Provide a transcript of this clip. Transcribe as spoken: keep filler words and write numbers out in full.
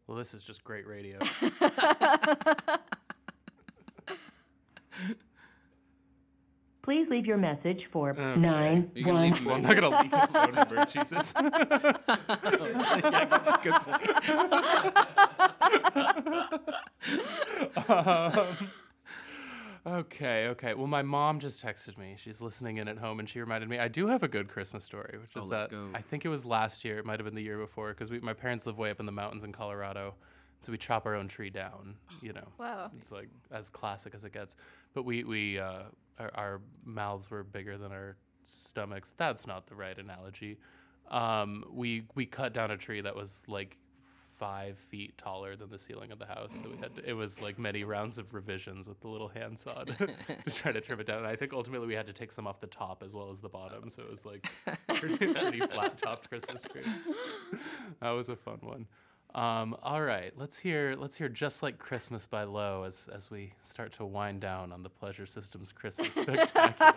Well, this is just great radio. Please leave your message for Okay. nine You can one. leave Well, I'm not going to leak his phone number, Jesus. Yeah, good point. um, okay, okay. Well, my mom just texted me. She's listening in at home, and she reminded me I do have a good Christmas story, which is Oh, let's that go. I think it was last year. It might have been the year before, because my parents live way up in the mountains in Colorado, so we chop our own tree down. You know, Wow. it's like as classic as it gets. But we we uh, our, our mouths were bigger than our stomachs. That's not the right analogy. Um, we we cut down a tree that was like five feet taller than the ceiling of the house. So we had to, it was like many rounds of revisions with the little handsaw to, to try to trim it down. And I think ultimately we had to take some off the top as well as the bottom. So it was like pretty, pretty flat topped Christmas tree. That was a fun one. Um, all right, let's hear let's hear Just Like Christmas by Low as as we start to wind down on the Pleasure Systems Christmas Spectacular.